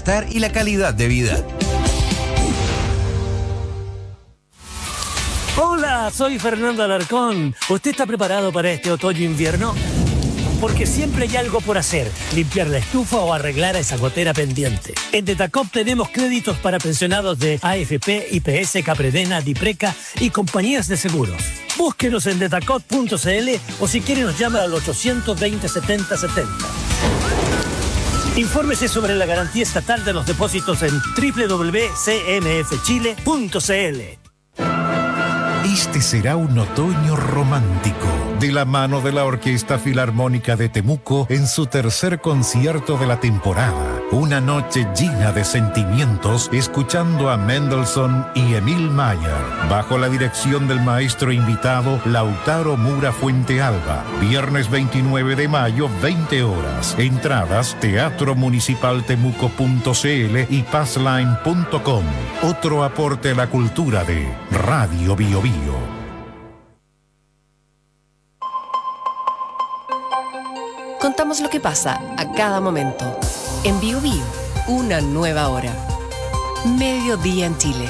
bienestar y la calidad de vida. Hola, soy Fernando Alarcón. ¿Usted está preparado para este otoño-invierno? Porque siempre hay algo por hacer, limpiar la estufa o arreglar a esa gotera pendiente. En Detacop tenemos créditos para pensionados de AFP, IPS, Capredena, Dipreca y compañías de seguros. Búsquenos en detacop.cl o si quiere nos llama al 820 70 70. Infórmese sobre la garantía estatal de los depósitos en www.cmfchile.cl. Este será un otoño romántico, de la mano de la Orquesta Filarmónica de Temuco en su tercer concierto de la temporada. Una noche llena de sentimientos, escuchando a Mendelssohn y Emil Mayer, bajo la dirección del maestro invitado Lautaro Mura Fuentealba. Viernes 29 de mayo, 20 horas. Entradas, teatromunicipaltemuco.cl y passline.com. Otro aporte a la cultura de Radio Bio Bio. Contamos lo que pasa a cada momento. En Bio Bio, una nueva hora. Mediodía en Chile.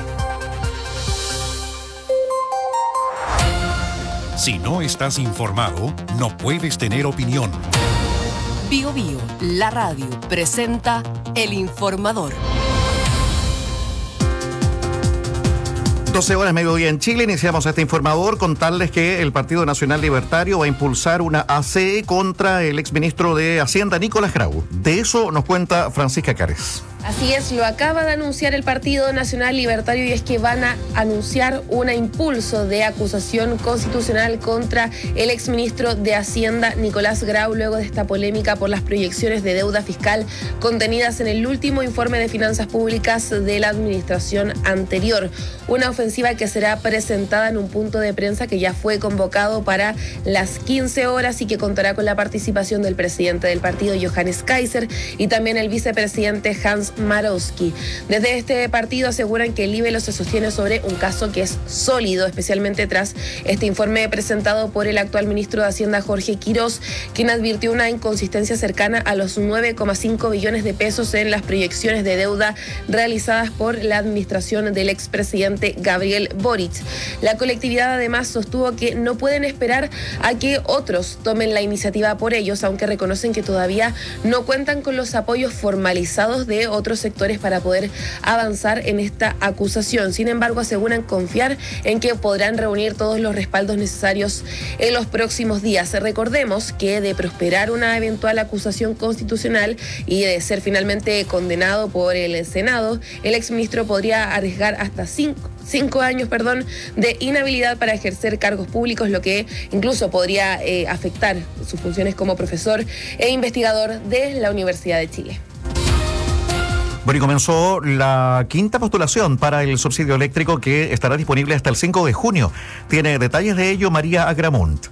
Si no estás informado, no puedes tener opinión. Bio Bio, la radio, presenta El Informador. 12 horas, mediodía en Chile. Iniciamos este informador. Contarles que el Partido Nacional Libertario va a impulsar una ACE contra el exministro de Hacienda, Nicolás Grau. De eso nos cuenta Francisca Cárez. Así es, lo acaba de anunciar el Partido Nacional Libertario y es que van a anunciar un impulso de acusación constitucional contra el exministro de Hacienda, Nicolás Grau, luego de esta polémica por las proyecciones de deuda fiscal contenidas en el último informe de finanzas públicas de la administración anterior. Una ofensiva que será presentada en un punto de prensa que ya fue convocado para las 15 horas y que contará con la participación del presidente del partido, Johannes Kaiser, y también el vicepresidente Hans Marowski. Desde este partido aseguran que el libelo se sostiene sobre un caso que es sólido, especialmente tras este informe presentado por el actual ministro de Hacienda, Jorge Quirós, quien advirtió una inconsistencia cercana a los 9,5 billones de pesos en las proyecciones de deuda realizadas por la administración del expresidente Gabriel Boric. La colectividad además sostuvo que no pueden esperar a que otros tomen la iniciativa por ellos, aunque reconocen que todavía no cuentan con los apoyos formalizados de otros sectores para poder avanzar en esta acusación. Sin embargo, aseguran confiar en que podrán reunir todos los respaldos necesarios en los próximos días. Recordemos que de prosperar una eventual acusación constitucional y de ser finalmente condenado por el Senado, el exministro podría arriesgar hasta cinco años de inhabilidad para ejercer cargos públicos, lo que incluso podría afectar sus funciones como profesor e investigador de la Universidad de Chile. Bueno, y comenzó la quinta postulación para el subsidio eléctrico que estará disponible hasta el 5 de junio. Tiene detalles de ello María Agramunt.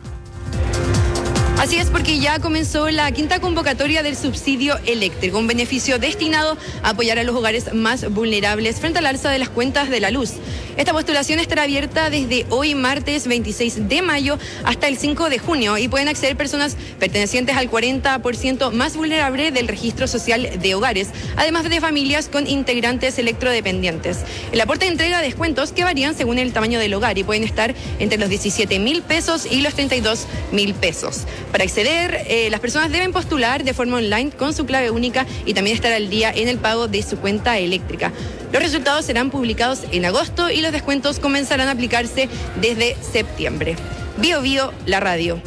Así es, porque ya comenzó la quinta convocatoria del subsidio eléctrico, un beneficio destinado a apoyar a los hogares más vulnerables frente al alza de las cuentas de la luz. Esta postulación estará abierta desde hoy, martes 26 de mayo, hasta el 5 de junio y pueden acceder personas pertenecientes al 40% más vulnerable del registro social de hogares, además de familias con integrantes electrodependientes. El aporte entrega descuentos que varían según el tamaño del hogar y pueden estar entre los 17.000 pesos y los 32.000 pesos. Para acceder, las personas deben postular de forma online con su clave única y también estar al día en el pago de su cuenta eléctrica. Los resultados serán publicados en agosto y los descuentos comenzarán a aplicarse desde septiembre. Bio Bio, la radio.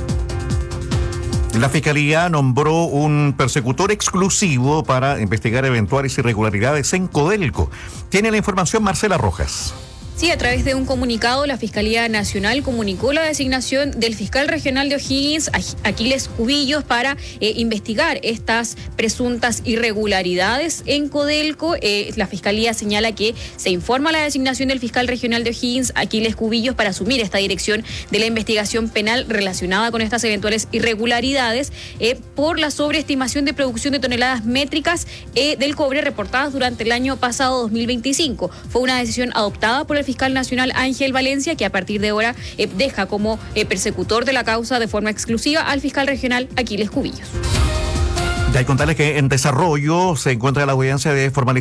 La Fiscalía nombró un persecutor exclusivo para investigar eventuales irregularidades en Codelco. Tiene la información Marcela Rojas. Sí, a través de un comunicado, la Fiscalía Nacional comunicó la designación del fiscal regional de O'Higgins, Aquiles Cubillos, para investigar estas presuntas irregularidades en Codelco. La Fiscalía señala que se informa la designación del fiscal regional de O'Higgins, Aquiles Cubillos, para asumir esta dirección de la investigación penal relacionada con estas eventuales irregularidades por la sobreestimación de producción de toneladas métricas del cobre reportadas durante el año pasado 2025. Fue una decisión adoptada por el fiscal nacional Ángel Valencia, que a partir de ahora deja como persecutor de la causa de forma exclusiva al fiscal regional Aquiles Cubillos. Ya hay que contarles que en desarrollo se encuentra la audiencia de formalización